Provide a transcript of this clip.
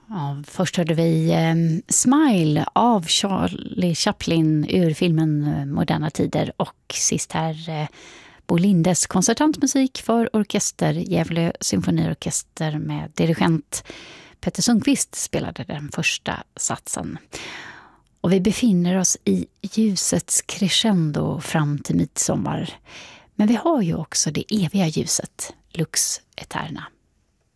Ja, först hörde vi Smile av Charlie Chaplin ur filmen Moderna tider, och sist här Bo Lindes konsertantmusik för orkester, Gävle symfoniorkester med dirigent Petter Sundqvist spelade den första satsen. Och vi befinner oss i ljusets crescendo fram till midsommar. Men vi har ju också det eviga ljuset, Lux Eterna.